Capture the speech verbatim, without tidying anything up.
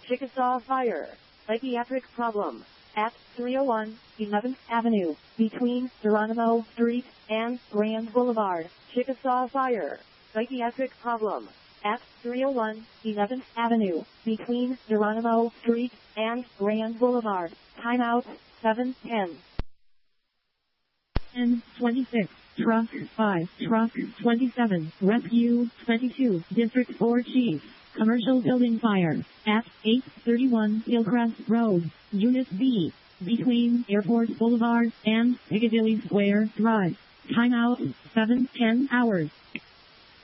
Chickasaw Fire. Psychiatric problem. At three oh one eleventh Avenue, between Geronimo Street and Grand Boulevard. Chickasaw Fire. Psychiatric problem. At three oh one eleventh Avenue, between Geronimo Street and Grand Boulevard. Timeout, seven ten. ten twenty-six. Truck five. Truck twenty-seven. Rescue twenty-two. District four Chief. Commercial building fire. At eight thirty-one Hillcrest Road. Unit B. Between Airport Boulevard and Piccadilly Square Drive. Timeout, seven ten hours.